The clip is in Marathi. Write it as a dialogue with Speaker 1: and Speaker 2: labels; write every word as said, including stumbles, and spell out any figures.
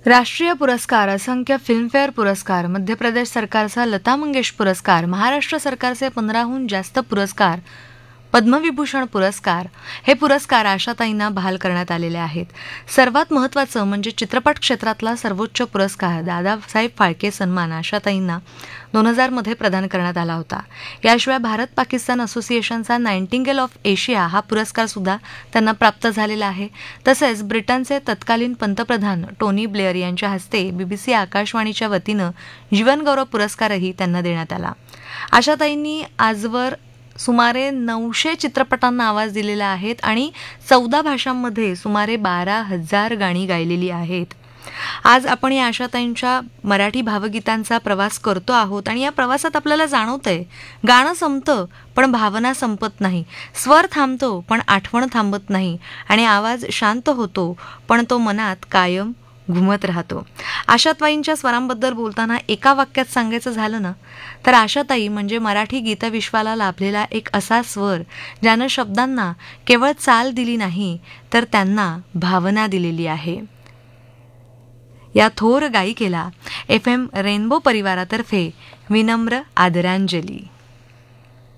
Speaker 1: राष्ट्रीय पुरस्कार, असंख्य फिल्मफेअर पुरस्कार, मध्य प्रदेश सरकारचा लता मंगेश पुरस्कार, महाराष्ट्र सरकारचे पंधराहून जास्त पुरस्कार, पद्मविभूषण पुरस्कार हे पुरस्कार आशाताईंना बहाल करण्यात आलेले आहेत. सर्वात महत्त्वाचं म्हणजे चित्रपट क्षेत्रातला सर्वोच्च पुरस्कार दादासाहेब फाळके सन्मान आशाताईंना दोन हजारमध्ये प्रदान करण्यात आला होता. याशिवाय Bharat Pakistan असोसिएशनचा nightingale of Asia हा पुरस्कार सुद्धा त्यांना प्राप्त झालेला आहे. तसेच ब्रिटनचे तत्कालीन पंतप्रधान टोनी ब्लेअर यांच्या हस्ते बीबीसी आकाशवाणीच्या वतीनं जीवनगौरव पुरस्कारही त्यांना देण्यात आला. आशाताईंनी आजवर सुमारे नऊशे चित्रपटांना आवाज दिलेला आहेत आणि चौदा भाषांमध्ये सुमारे बारा हजार गाणी गायलेली आहेत. आज आपण या आशाताईंच्या मराठी भावगीतांचा प्रवास करतो आहोत आणि या प्रवासात आपल्याला जाणवतंय गाणं संपतं पण भावना संपत नाही, स्वर थांबतो पण आठवण थांबत नाही आणि आवाज शांत होतो पण तो मनात कायम घुमत राहतो. आशाताईंच्या स्वरांबद्दल बोलताना एका वाक्यात सांगायचं झालं ना तर आशाताई म्हणजे मराठी गीतविश्वाला लाभलेला एक असा स्वर ज्यानं शब्दांना केवळ चाल दिली नाही तर त्यांना भावना दिलेली आहे. या थोर गायिकेला एफ एम रेनबो परिवारातर्फे विनम्र आदरांजली.